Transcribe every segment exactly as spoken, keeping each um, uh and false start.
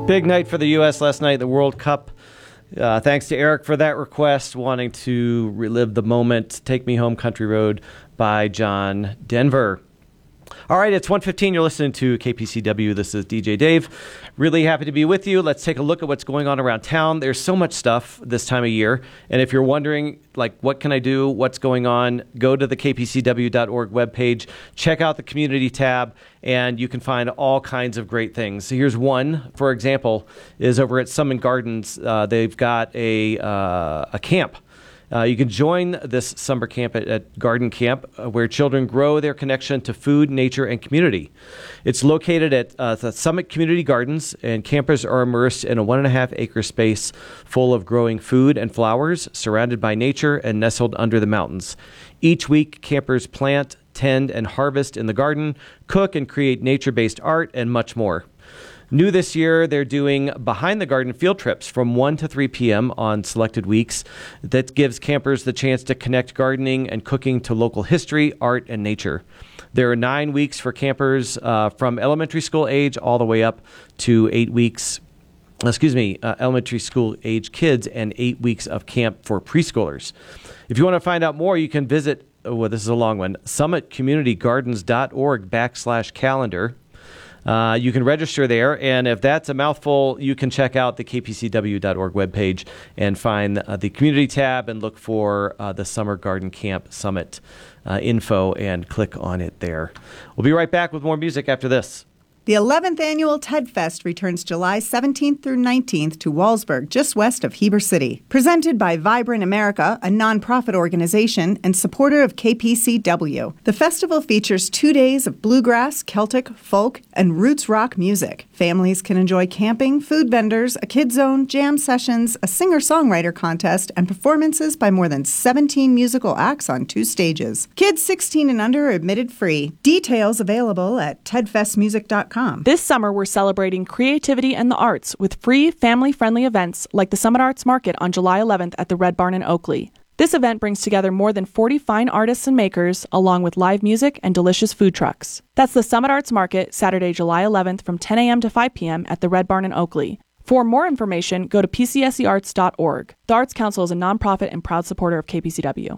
Big night for the U S last night, the World Cup. Uh, thanks to Eric for that request, wanting to relive the moment. Take Me Home, Country Road by John Denver. All right, it's one fifteen. You're listening to K P C W. This is D J Dave. Really happy to be with you. Let's take a look at what's going on around town. There's so much stuff this time of year. And if you're wondering, like, what can I do? What's going on? Go to the K P C W dot org webpage. Check out the community tab, and you can find all kinds of great things. So here's one, for example, is over at Summit Gardens. Uh, they've got a uh, a camp. Uh, you can join this summer camp at, at Garden Camp, uh, where children grow their connection to food, nature, and community. It's located at uh, the Summit Community Gardens, and campers are immersed in a one and a half acre space full of growing food and flowers, surrounded by nature and nestled under the mountains. Each week, campers plant, tend, and harvest in the garden, cook and create nature-based art, and much more. New this year, they're doing behind the garden field trips from one to three p.m. on selected weeks. That gives campers the chance to connect gardening and cooking to local history, art, and nature. There are nine weeks for campers uh, from elementary school age all the way up to eight weeks. Excuse me, uh, elementary school age kids, and eight weeks of camp for preschoolers. If you want to find out more, you can visit, oh, well, this is a long one, summit community gardens dot org backslash calendar. Uh, you can register there, and if that's a mouthful, you can check out the K P C W dot org webpage and find uh, the community tab and look for uh, the Summer Garden Camp Summit uh, info and click on it there. We'll be right back with more music after this. The eleventh Annual TED Fest returns July seventeenth through nineteenth to Wallsburg, just west of Heber City. Presented by Vibrant America, a nonprofit organization and supporter of K P C W. The festival features two days of bluegrass, Celtic, folk, and roots rock music. Families can enjoy camping, food vendors, a kid zone, jam sessions, a singer-songwriter contest, and performances by more than seventeen musical acts on two stages. Kids sixteen and under are admitted free. Details available at ted fest music dot com. This summer, we're celebrating creativity and the arts with free, family-friendly events like the Summit Arts Market on July eleventh at the Red Barn in Oakley. This event brings together more than forty fine artists and makers, along with live music and delicious food trucks. That's the Summit Arts Market, Saturday, July eleventh from ten a.m. to five p.m. at the Red Barn in Oakley. For more information, go to p c s e arts dot org. The Arts Council is a nonprofit and proud supporter of K P C W.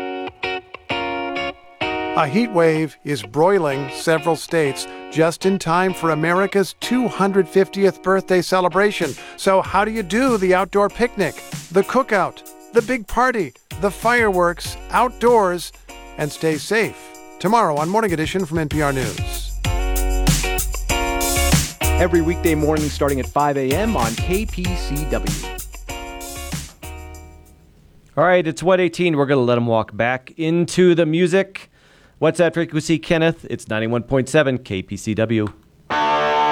A heat wave is broiling several states just in time for America's two hundred fiftieth birthday celebration. So how do you do the outdoor picnic, the cookout, the big party, the fireworks, outdoors, and stay safe? Tomorrow on Morning Edition from N P R News. Every weekday morning starting at five a.m. on K P C W. All right, it's one eighteen. We're going to let them walk back into the music. What's that frequency, Kenneth? It's ninety-one point seven K P C W.